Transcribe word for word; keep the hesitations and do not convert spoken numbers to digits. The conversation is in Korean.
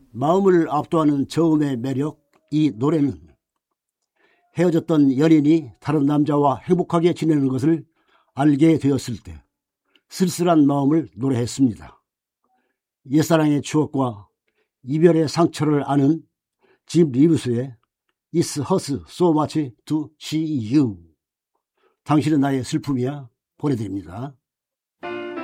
마음을 압도하는 저음의 매력, 이 노래는 헤어졌던 연인이 다른 남자와 행복하게 지내는 것을 알게 되었을 때 쓸쓸한 마음을 노래했습니다. 옛사랑의 추억과 이별의 상처를 아는 짐 리브스의 It hurts so much to see you. 당신은 나의 슬픔이야 보내드립니다.